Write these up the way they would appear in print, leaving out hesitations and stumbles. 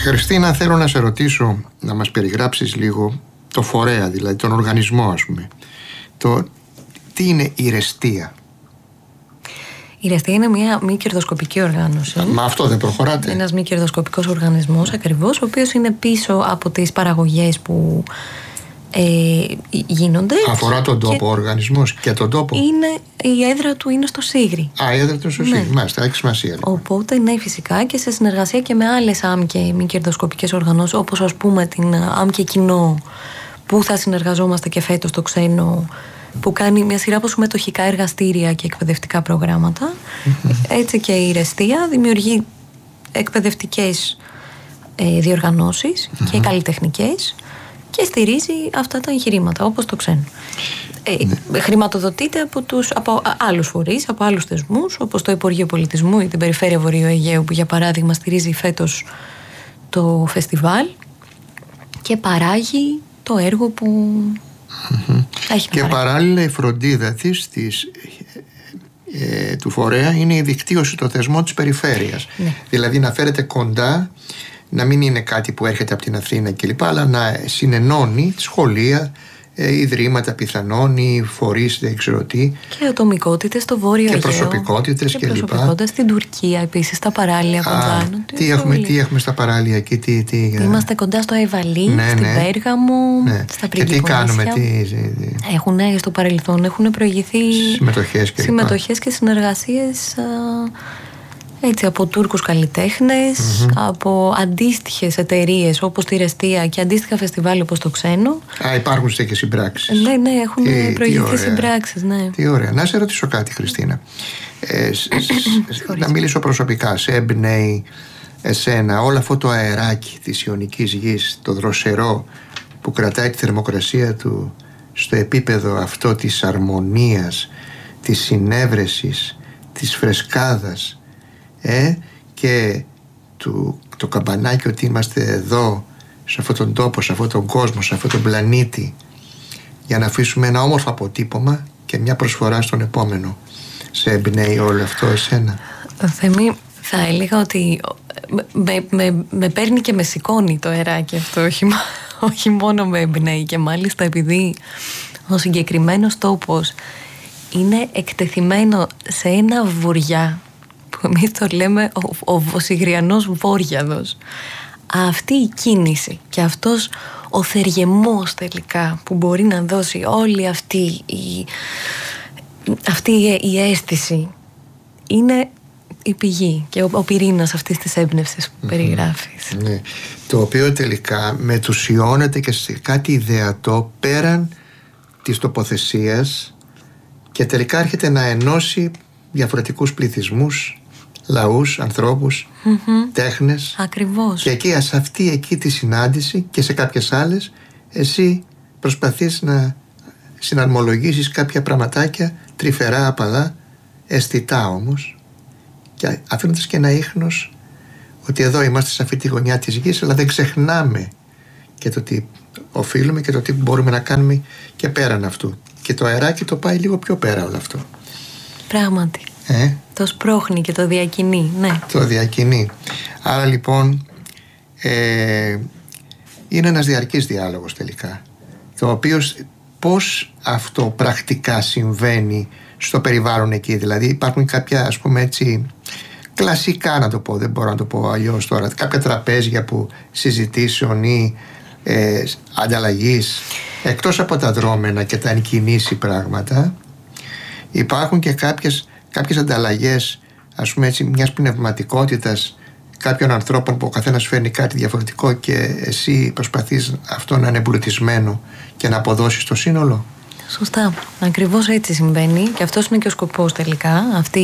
Χριστίνα, θέλω να σε ρωτήσω να μας περιγράψεις λίγο το φορέα, δηλαδή τον οργανισμό, ας πούμε. Τι είναι η Ρεστία? Η Ρεστία είναι μια μη κερδοσκοπική οργάνωση. Μα αυτό δεν προχωράτε? Ένας μη κερδοσκοπικός οργανισμός ακριβώς, ο οποίος είναι πίσω από τις παραγωγές που γίνονται. Αφορά τον τόπο ο οργανισμός και τον τόπο. Η έδρα του είναι στο Σίγρη. Η έδρα του στο Σίγρη, μάλιστα, έχει σημασία. Λοιπόν. Οπότε, ναι, φυσικά και σε συνεργασία και με άλλες άμκε μη κερδοσκοπικές οργανώσεις, όπως ας πούμε την άμκε Κοινό, που θα συνεργαζόμαστε και φέτος το ξένο, που κάνει μια σειρά από συμμετοχικά εργαστήρια και εκπαιδευτικά προγράμματα. Έτσι και η Ρεστία δημιουργεί εκπαιδευτικές διοργανώσεις και καλλιτεχνικές και στηρίζει αυτά τα εγχειρήματα, όπως το ξένο. Χρηματοδοτείται από άλλους φορείς, από άλλους θεσμούς, όπως το Υπουργείο Πολιτισμού ή την Περιφέρεια Βορείου Αιγαίου, που για παράδειγμα στηρίζει φέτος το φεστιβάλ και παράγει το έργο που έχει και παράλληλα η φροντίδα του φορέα είναι η δικτύωση των θεσμών της περιφέρειας. Ναι. Δηλαδή να φέρεται κοντά, να μην είναι κάτι που έρχεται από την Αθήνα κλπ, αλλά να συνενώνει σχολεία, ιδρύματα πιθανόν ή φορείς, δεν ξέρω τι. Και ατομικότητες στο Βόρειο Αιγαίο. Και προσωπικότητες κλπ. Προσωπικότητες στην Τουρκία επίσης, στα παράλια κοντά. Τι έχουμε στα παράλια εκεί, Είμαστε κοντά στο Αϊβαλί, στην Πέργαμο, στα Πριγκιπονήσια. Και τι κάνουμε, στο παρελθόν έχουν προηγηθεί συμμετοχές και συνεργασίες. Έτσι, από Τούρκους καλλιτέχνες, από αντίστοιχες εταιρείες όπως τη Ρεστία και αντίστοιχα φεστιβάλ όπως το ξένο. Υπάρχουν τέτοιες συμπράξεις. Ναι, έχουν προηγηθεί συμπράξεις, ναι. Τι ωραία. Να σε ρωτήσω κάτι, Χριστίνα. Να μιλήσω προσωπικά. Σε εμπνέει εσένα όλο αυτό το αεράκι της ιωνικής γης, το δροσερό που κρατάει τη θερμοκρασία του στο επίπεδο αυτό της αρμονίας, της συνέβρεσης, της φρεσκάδας, και το καμπανάκι ότι είμαστε εδώ σε αυτόν τον τόπο, σε αυτόν τον κόσμο, σε αυτόν τον πλανήτη, για να αφήσουμε ένα όμορφο αποτύπωμα και μια προσφορά στον επόμενο. Σε εμπνέει όλο αυτό εσένα? Θεμή, θα έλεγα ότι με παίρνει και με σηκώνει το αεράκι αυτό, όχι μόνο με εμπνέει, και μάλιστα επειδή ο συγκεκριμένος τόπος είναι εκτεθειμένο σε ένα βουριά που εμείς το λέμε ο Σιγριανός Βόρειαδος. Αυτή η κίνηση και αυτός ο θεργεμός τελικά που μπορεί να δώσει όλη αυτή η αίσθηση είναι η πηγή και ο πυρήνας αυτής της έμπνευσης που περιγράφεις. Ναι. Το οποίο τελικά μετουσιώνεται και σε κάτι ιδεατό πέραν της τοποθεσίας και τελικά έρχεται να ενώσει διαφορετικούς πληθυσμούς, λαούς, ανθρώπους, τέχνες. Ακριβώς. Και εκεί, σε αυτή τη συνάντηση και σε κάποιες άλλες, εσύ προσπαθείς να συναρμολογήσεις κάποια πραγματάκια τρυφερά, απαλά, αισθητά όμως, και αφήνοντας και ένα ίχνος ότι εδώ είμαστε σε αυτή τη γωνιά της γης, αλλά δεν ξεχνάμε και το τι οφείλουμε και το τι μπορούμε να κάνουμε και πέραν αυτού. Και το αεράκι το πάει λίγο πιο πέρα όλο αυτό. Πράγματι. Το σπρώχνει και το διακινεί, ναι. Το διακινεί. Άρα λοιπόν είναι ένας διαρκής διάλογος τελικά, το οποίο πώς αυτό πρακτικά συμβαίνει στο περιβάλλον εκεί. Δηλαδή υπάρχουν κάποια, ας πούμε έτσι, κλασικά να το πω, δεν μπορώ να το πω αλλιώς τώρα, κάποια τραπέζια που συζητήσεων ή ανταλλαγής, εκτός από τα δρόμενα και τα εγκινήσει πράγματα, υπάρχουν και κάποιες ανταλλαγές, ας πούμε έτσι, μιας πνευματικότητας κάποιων ανθρώπων που ο καθένας φέρνει κάτι διαφορετικό και εσύ προσπαθείς αυτό να είναι εμπλουτισμένο και να αποδώσεις το σύνολο. Σωστά. Ακριβώς έτσι συμβαίνει και αυτός είναι και ο σκοπός τελικά, αυτή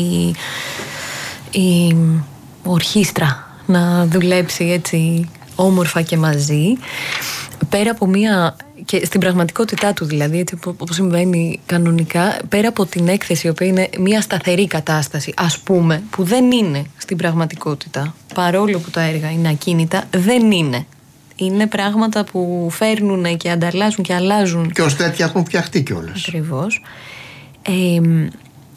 η ορχήστρα να δουλέψει έτσι όμορφα και μαζί, πέρα από και στην πραγματικότητά του δηλαδή, έτσι όπως συμβαίνει κανονικά, πέρα από την έκθεση, η οποία είναι μια σταθερή κατάσταση, ας πούμε, που δεν είναι στην πραγματικότητα, παρόλο που τα έργα είναι ακίνητα, δεν είναι. Είναι πράγματα που φέρνουν και ανταλλάσσουν και αλλάζουν. Και ως τέτοια έχουν φτιαχτεί κιόλας. Ακριβώς.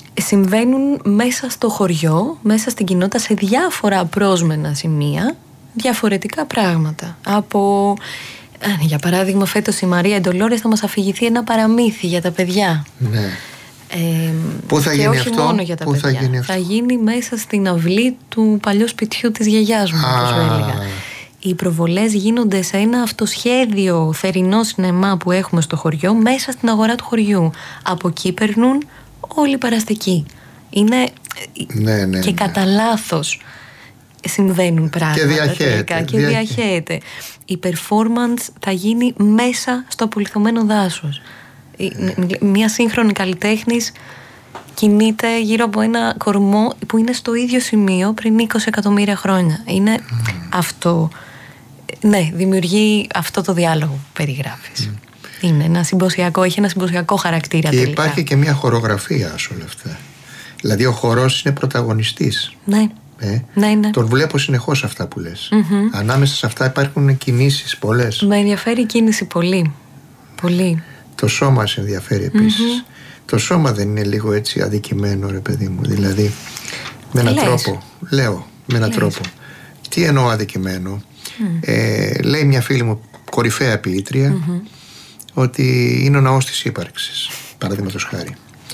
Συμβαίνουν μέσα στο χωριό, μέσα στην κοινότητα, σε διάφορα απρόσμενα σημεία, διαφορετικά πράγματα. Από, για παράδειγμα, φέτος η Μαρία Ντολόρες θα μας αφηγηθεί ένα παραμύθι για τα παιδιά. Ναι. Πού θα και γίνει όχι αυτό? μόνο για τα παιδιά. Θα γίνει μέσα στην αυλή του παλιού σπιτιού της γιαγιάς μου, όπως έλεγα. Οι προβολές γίνονται σε ένα αυτοσχέδιο θερινό σινεμά που έχουμε στο χωριό, μέσα στην αγορά του χωριού. Από εκεί περνούν όλοι οι παραστικοί. Είναι και κατά λάθος συμβαίνουν πράγματα και διαχέεται. Η performance θα γίνει μέσα στο απολιθωμένο δάσος. Μια σύγχρονη καλλιτέχνης κινείται γύρω από ένα κορμό που είναι στο ίδιο σημείο πριν 20 εκατομμύρια χρόνια. Είναι αυτό. Ναι, δημιουργεί αυτό το διάλογο που περιγράφεις. Είναι ένα συμποσιακό, έχει ένα συμποσιακό χαρακτήρα. Και τελικά υπάρχει και μια χορογραφία σε όλα αυτά. Δηλαδή ο χορός είναι πρωταγωνιστής. Ναι. Ναι. Τον βλέπω συνεχώς αυτά που λες. Ανάμεσα σε αυτά υπάρχουν κινήσεις πολλές. Με ενδιαφέρει η κίνηση πολύ. Πολύ. Το σώμα σε ενδιαφέρει επίσης. Το σώμα δεν είναι λίγο έτσι αδικημένο, ρε παιδί μου? Δηλαδή με έναν τρόπο. Λέω με έναν τρόπο. Τι εννοώ αδικημένο? Λέει μια φίλη μου, κορυφαία ποιήτρια, ότι είναι ο ναός της ύπαρξης, παραδείγματος χάρη.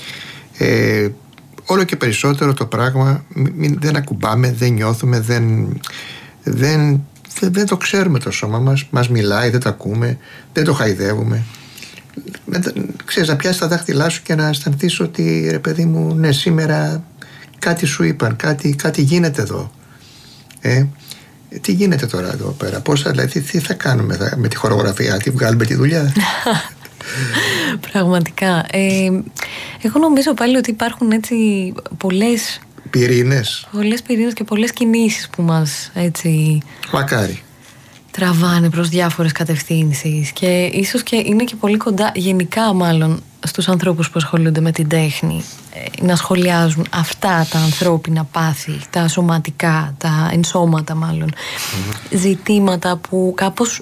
Όλο και περισσότερο το πράγμα δεν ακουμπάμε, δεν νιώθουμε, δεν το ξέρουμε το σώμα μας μιλάει, δεν το ακούμε, δεν το χαϊδεύουμε. Ξέρεις, να πιάσεις τα δάχτυλά σου και να αισθανθείς ότι, ρε παιδί μου, ναι, σήμερα κάτι σου είπαν, κάτι γίνεται εδώ. Τι γίνεται τώρα εδώ πέρα? Δηλαδή, τι θα κάνουμε με τη χορογραφία? Τι βγάλουμε τη δουλειά? Πραγματικά. Εγώ νομίζω πάλι ότι υπάρχουν έτσι πολλές πυρήνες και πολλές κινήσεις που μας έτσι μακάρι τραβάνε προς διάφορες κατευθύνσεις, και ίσως και είναι και πολύ κοντά γενικά μάλλον στους ανθρώπους που ασχολούνται με την τέχνη να σχολιάζουν αυτά τα ανθρώπινα πάθη, τα σωματικά, τα ενσώματα μάλλον, ζητήματα που κάπως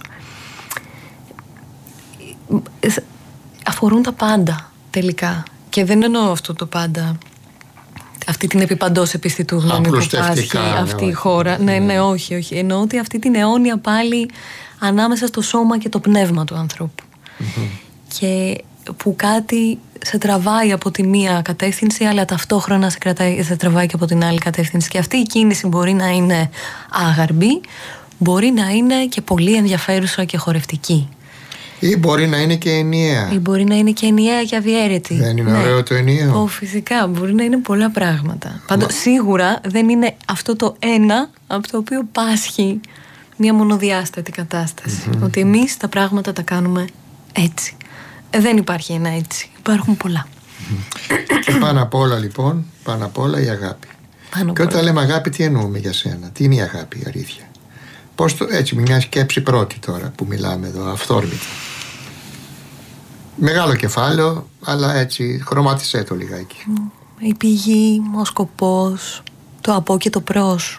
αφορούν τα πάντα τελικά. Και δεν εννοώ αυτό το πάντα, αυτή την επιπαντός επιστητού γνώμη που πάσχει αυτή η χώρα. Ναι, όχι. Εννοώ ότι αυτή την αιώνια πάλι ανάμεσα στο σώμα και το πνεύμα του ανθρώπου. Και που κάτι σε τραβάει από τη μία κατεύθυνση, αλλά ταυτόχρονα σε τραβάει και από την άλλη κατεύθυνση. Και αυτή η κίνηση μπορεί να είναι άγαρμπη, μπορεί να είναι και πολύ ενδιαφέρουσα και χορευτική. Ή μπορεί να είναι και ενιαία. Και αδιέρετη. Δεν είναι ωραίο το ενιαίο? Φυσικά, μπορεί να είναι πολλά πράγματα. Πάντως σίγουρα δεν είναι αυτό το ένα από το οποίο πάσχει μια μονοδιάστατη κατάσταση. Ότι εμείς τα πράγματα τα κάνουμε έτσι. Δεν υπάρχει ένα έτσι. Υπάρχουν πολλά. Και πάνω απ' όλα λοιπόν, πάνω απ' όλα η αγάπη. Και όταν λέμε αγάπη, τι εννοούμε για σένα? Τι είναι η αγάπη, η αλήθεια? Έτσι, μια σκέψη πρώτη τώρα που μιλάμε εδώ, αυθόρμητα. Μεγάλο κεφάλαιο, αλλά έτσι χρωμάτισέ το λιγάκι. Η πηγή, ο σκοπός, το από και το προς.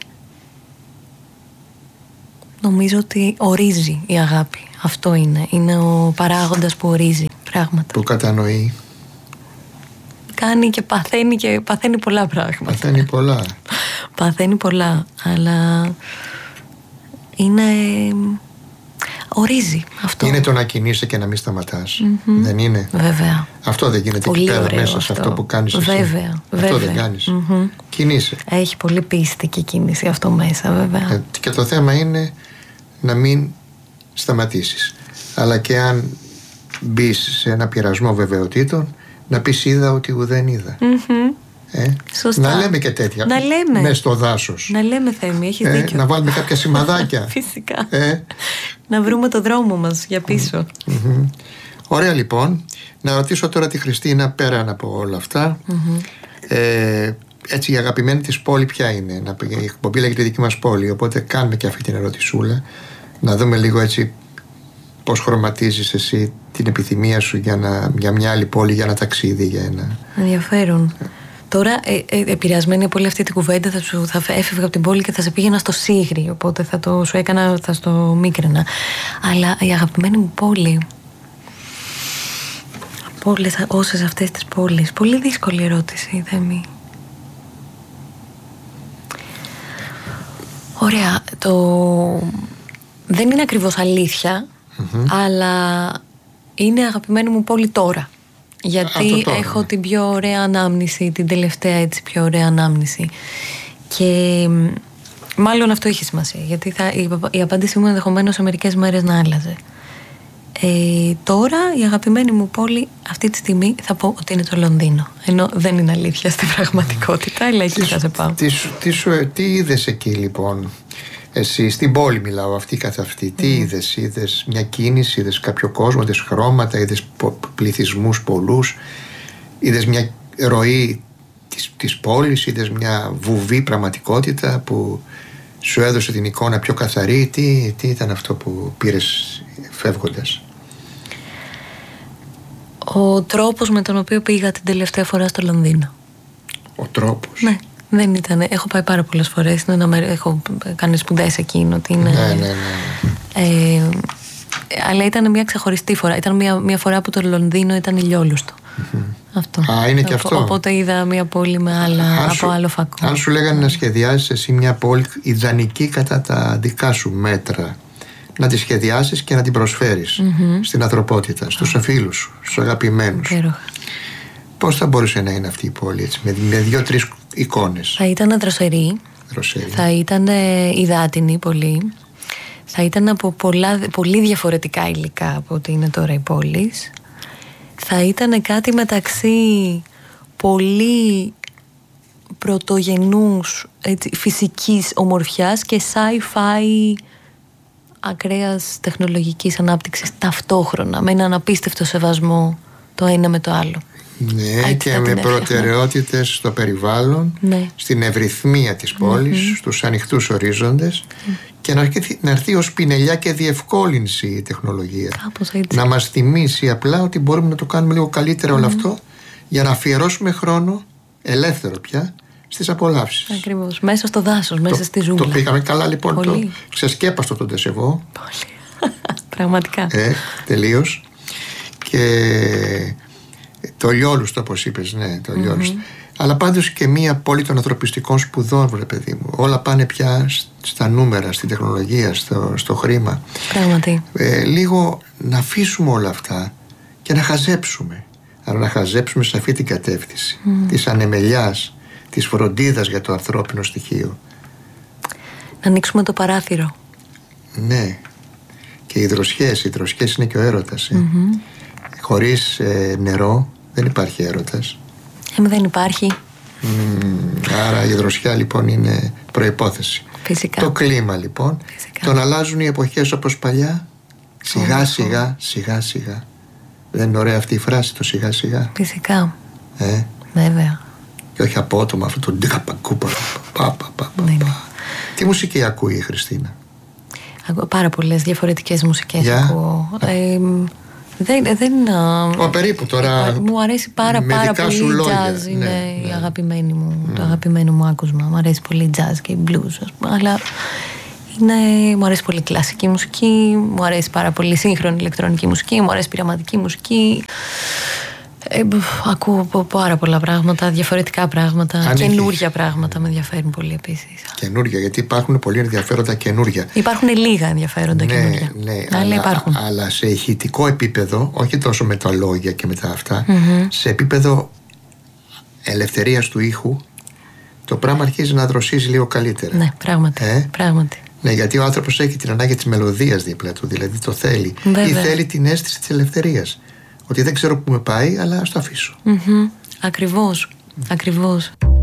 Νομίζω ότι ορίζει η αγάπη. Αυτό είναι. Είναι ο παράγοντας που ορίζει πράγματα. Που κατανοεί. Κάνει και παθαίνει πολλά πράγματα. Παθαίνει πολλά, αλλά ορίζει αυτό. Είναι το να κινείσαι και να μην σταματάς. Δεν είναι? Βέβαια. Αυτό δεν γίνεται εκεί πέρα μέσα σε αυτό που κάνεις εσύ? Βέβαια. Αυτό δεν κάνεις. Κινείσαι. Έχει πολύ πίστη και κίνηση αυτό μέσα, βέβαια. Και το θέμα είναι να μην σταματήσεις. Αλλά και αν μπεις σε ένα πειρασμό βεβαιοτήτων, να πεις είδα ότι ουδέν είδα. Σωστά. Να λέμε και τέτοια. Να λέμε. Μες στο δάσος. Να λέμε, Θέμη, έχεις δίκιο. Να βάλουμε κάποια σημαδάκια. Φυσικά. Να βρούμε το δρόμο μας για πίσω. Ωραία, λοιπόν. Να ρωτήσω τώρα τη Χριστίνα, πέραν από όλα αυτά, έτσι η αγαπημένη της πόλη ποια είναι? Η εκπομπή λέγεται δική μας πόλη, οπότε κάνουμε και αυτή την ερωτησούλα, να δούμε λίγο έτσι πώς χρωματίζεις εσύ την επιθυμία σου για μια άλλη πόλη, για ένα ταξίδι, για ένα... Ενδιαφέρον. Τώρα, επηρεασμένη από όλη αυτή την κουβέντα, θα έφευγα από την πόλη και θα σε πήγαινα στο Σίγρη, οπότε θα στο μίκραινα. Αλλά η αγαπημένη μου πόλη, από όσες αυτές τις πόλεις, πολύ δύσκολη ερώτηση, Θέμη. Ωραία. Δεν είναι ακριβώς αλήθεια, αλλά είναι αγαπημένη μου πόλη τώρα. Γιατί έχω την πιο ωραία ανάμνηση, την τελευταία έτσι πιο ωραία ανάμνηση. Και μάλλον αυτό έχει σημασία, γιατί η απάντησή μου ενδεχομένως σε μερικές μέρες να άλλαζε. Τώρα η αγαπημένη μου πόλη αυτή τη στιγμή θα πω ότι είναι το Λονδίνο. Ενώ δεν είναι αλήθεια στην πραγματικότητα, αλλά εκεί θα σε πάω. Τι είδες εκεί λοιπόν? Εσύ στην πόλη μιλάω αυτή καθ' αυτή. Τι είδες μια κίνηση, είδες κάποιο κόσμο, είδες χρώματα, είδες πληθυσμούς πολλούς, είδες μια ροή της πόλης, είδες μια βουβή πραγματικότητα που σου έδωσε την εικόνα πιο καθαρή? Τι ήταν αυτό που πήρες φεύγοντας? Ο τρόπος με τον οποίο πήγα την τελευταία φορά στο Λονδίνο. Ο τρόπος? Ναι. Δεν ήταν. Έχω πάει πάρα πολλές φορές. Έχω κάνει σπουδές εκεί. Ναι. Αλλά ήταν μια ξεχωριστή φορά. Ήταν μια φορά που το Λονδίνο ήταν ηλιόλουστο. Αυτό. Είναι και αυτό. Οπότε είδα μια πόλη με από άλλο φακό. Αν σου λέγανε να σχεδιάσεις εσύ μια πόλη ιδανική κατά τα δικά σου μέτρα, να τη σχεδιάσεις και να την προσφέρεις στην ανθρωπότητα, στους φίλους σου, στους αγαπημένους, πώς θα μπορούσε να είναι αυτή η πόλη έτσι, με 2-3 εικόνες? Θα ήταν δροσερή. Θα ήταν υδάτινη πολύ. Θα ήταν από πολύ διαφορετικά υλικά από ό,τι είναι τώρα η πόλη. Θα ήταν κάτι μεταξύ πολύ πρωτογενούς έτσι, φυσικής ομορφιάς και sci-fi ακραίας τεχνολογικής ανάπτυξης ταυτόχρονα, με έναν απίστευτο σεβασμό το ένα με το άλλο. Ναι, και με προτεραιότητες στο περιβάλλον, στην ευρυθμία της πόλης, στους ανοιχτούς ορίζοντες, και να έρθει ως πινελιά και διευκόλυνση η τεχνολογία. Να μας θυμίσει απλά ότι μπορούμε να το κάνουμε λίγο καλύτερα όλο αυτό, για να αφιερώσουμε χρόνο ελεύθερο πια στις απολαύσεις. Ακριβώς, μέσα στο δάσος, μέσα στη ζούγκλα. Το πήγαμε καλά λοιπόν. Το ξεσκέπαστο τον Τεσεβό. Πολύ. Πραγματικά. Τελείως. Και το Λιόλουστο, όπως είπες, ναι, το Λιόλουστο. Αλλά πάντως και μία πόλη των ανθρωπιστικών σπουδών, βρε παιδί μου. Όλα πάνε πια στα νούμερα, στην τεχνολογία, στο χρήμα. Πράγματι. Λίγο να αφήσουμε όλα αυτά και να χαζέψουμε. Αλλά να χαζέψουμε σε αυτή την κατεύθυνση της ανεμελιάς, της φροντίδας για το ανθρώπινο στοιχείο. Να ανοίξουμε το παράθυρο. Ναι. Και οι δροσιές είναι και ο έρωτας. Χωρίς νερό δεν υπάρχει έρωτας. Δεν υπάρχει. Άρα η δροσιά λοιπόν είναι προϋπόθεση. Φυσικά. Το κλίμα λοιπόν. Φυσικά. Τον αλλάζουν οι εποχές όπως παλιά. Σιγά σιγά. Δεν είναι ωραία αυτή η φράση, το σιγά σιγά? Φυσικά. Βέβαια. Και όχι απότομα αυτό το ντικαπακούπα. Τι μουσική ακούει η Χριστίνα? Πάρα πολλές διαφορετικές μουσικές ακούω. Περίπου τώρα. Μου αρέσει πάρα πολύ η jazz. Είναι η αγαπημένη μου, το αγαπημένο μου άκουσμα. Μου αρέσει πολύ jazz και blues, αλλά μου αρέσει πολύ κλασική μουσική, μου αρέσει πάρα πολύ σύγχρονη ηλεκτρονική μουσική, μου αρέσει πειραματική μουσική. Ακούω πάρα πολλά πράγματα, διαφορετικά πράγματα, καινούργια πράγματα με ενδιαφέρουν πολύ επίσης. Καινούργια, γιατί υπάρχουν πολύ ενδιαφέροντα καινούργια. Υπάρχουν λίγα ενδιαφέροντα καινούργια. Ναι, αλλά σε ηχητικό επίπεδο, όχι τόσο με τα λόγια και με τα αυτά, σε επίπεδο ελευθερίας του ήχου, το πράγμα αρχίζει να δροσίζει λίγο καλύτερα. Ναι, πράγματι. Ναι, γιατί ο άνθρωπος έχει την ανάγκη της μελωδίας δίπλα του, δηλαδή το θέλει. Ή θέλει την αίσθηση της ελευθερίας. Ότι δεν ξέρω που με πάει, αλλά ας το αφήσω. Ακριβώς.